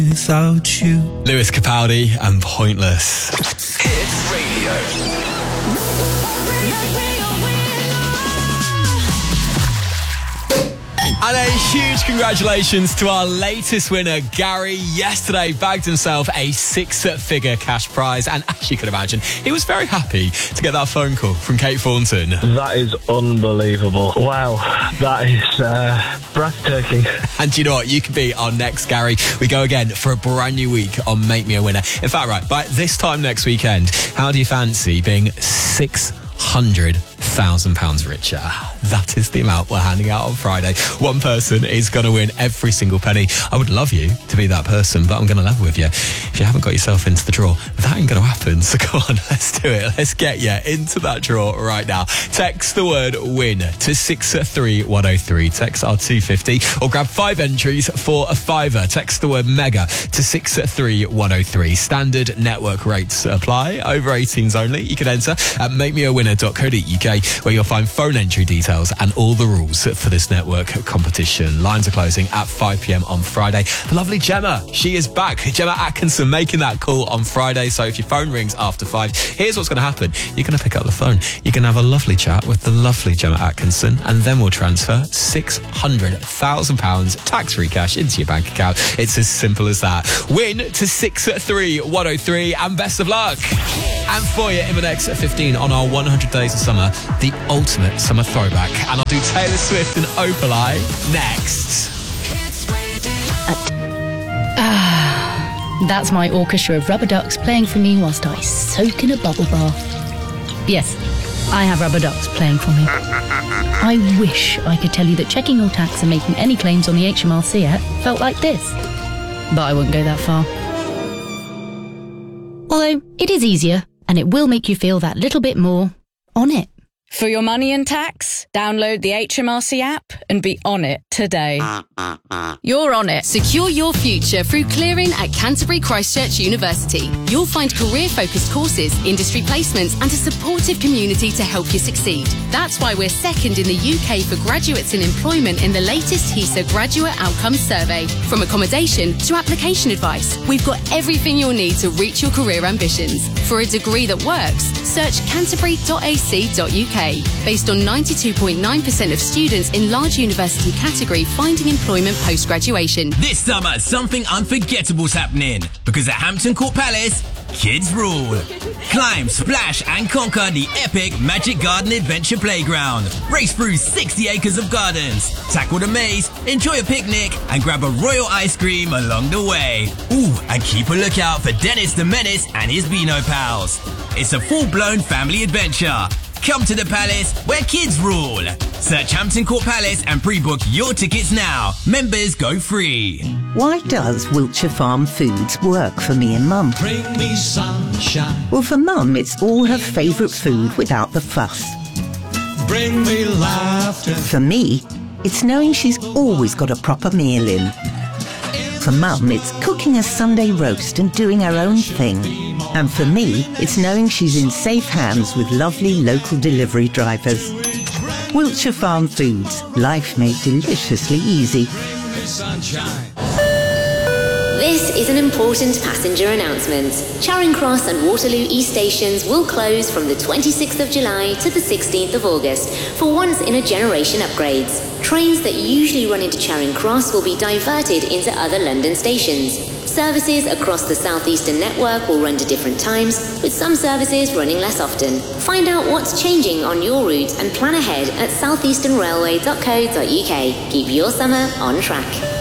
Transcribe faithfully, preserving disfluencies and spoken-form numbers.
without you. Lewis Capaldi and Pointless. Hits Radio. And a huge congratulations to our latest winner, Gary. Yesterday bagged himself a six-figure cash prize, and as you can imagine, he was very happy to get that phone call from Kate Thornton. That is unbelievable. Wow, that is uh, breathtaking. And you know what? You could be our next Gary. We go again for a brand new week on Make Me a Winner. In fact, right, by this time next weekend, how do you fancy being six hundred thousand pounds richer? That is the amount we're handing out on Friday. One person is going to win every single penny. I would love you to be that person, but I'm going to level with you. If you haven't got yourself into the draw, that ain't going to happen. So come on, let's do it. Let's get you into that draw right now. Text the word WIN to six three one oh three. Text our two fifty or grab five entries for a fiver. Text the word MEGA to six three one oh three. Standard network rates apply. Over eighteens only. You can enter at make me a winner dot co dot uk, where you'll find phone entry details and all the rules for this network competition. Lines are closing at five p.m. on Friday. The lovely Gemma, she is back. Gemma Atkinson making that call on Friday. So if your phone rings after five, here's what's going to happen. You're going to pick up the phone. You're going to have a lovely chat with the lovely Gemma Atkinson, and then we'll transfer six hundred thousand pounds tax-free cash into your bank account. It's as simple as that. Win to six three one oh three, and best of luck. And for you in the next fifteen on our one hundred days of summer, the ultimate summer throwback. And I'll do Taylor Swift and Opalai next. Ah, that's my orchestra of rubber ducks playing for me whilst I soak in a bubble bath. Yes, I have rubber ducks playing for me. I wish I could tell you that checking your tax and making any claims on the H M R C app felt like this, but I wouldn't go that far. Although, it is easier, and it will make you feel that little bit more on it. For your money and tax, download the H M R C app and be on it today. You're on it. Secure your future through clearing at Canterbury Christ Church University. You'll find career-focused courses, industry placements and a supportive community to help you succeed. That's why we're second in the U K for graduates in employment in the latest HESA Graduate Outcomes Survey. From accommodation to application advice, we've got everything you'll need to reach your career ambitions. For a degree that works, search canterbury dot a c dot u k. Based on ninety-two point nine percent of students in large university category finding employment post-graduation. This summer, something unforgettable's happening, because at Hampton Court Palace, kids rule. Climb, splash and conquer the epic Magic Garden Adventure Playground. Race through sixty acres of gardens, tackle the maze, enjoy a picnic and grab a royal ice cream along the way. Ooh, and keep a lookout for Dennis the Menace and his Beano pals. It's a full-blown family adventure. Come to the Palace where kids rule. Search Hampton Court Palace and pre-book your tickets now. Members go free. Why does Wiltshire Farm Foods work for me and Mum? Bring me sunshine. Well, for Mum, it's all her favourite food without the fuss. Bring me laughter. For me, it's knowing she's always got a proper meal in. For Mum, it's cooking a Sunday roast and doing her own thing. And for me, it's knowing she's in safe hands with lovely local delivery drivers. Wiltshire Farm Foods, life made deliciously easy. This is an important passenger announcement. Charing Cross and Waterloo East stations will close from the twenty-sixth of July to the sixteenth of August for once-in-a-generation upgrades. Trains that usually run into Charing Cross will be diverted into other London stations. Services across the South Eastern network will run to different times, with some services running less often. Find out what's changing on your route and plan ahead at south eastern railway dot co dot u k. Keep your summer on track.